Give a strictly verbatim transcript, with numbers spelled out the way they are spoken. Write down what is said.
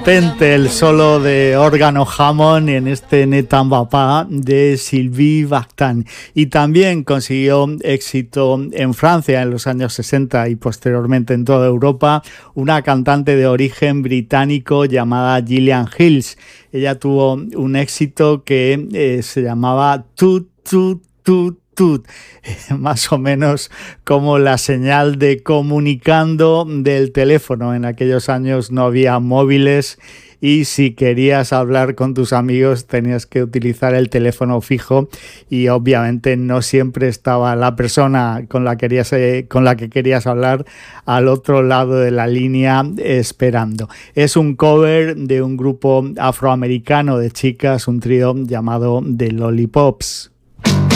potente el solo de órgano Hammond en este Netan Bapa de Sylvie Vartan. Y también consiguió éxito en Francia en los años sesenta y posteriormente en toda Europa una cantante de origen británico llamada Gillian Hills. Ella tuvo un éxito que eh, se llamaba Tut, Tut, Tut, Tut, más o menos como la señal de comunicando del teléfono. En aquellos años no había móviles y si querías hablar con tus amigos tenías que utilizar el teléfono fijo y obviamente no siempre estaba la persona con la, querías, eh, con la que querías hablar al otro lado de la línea esperando. Es un cover de un grupo afroamericano de chicas, un trío llamado The Lollipops.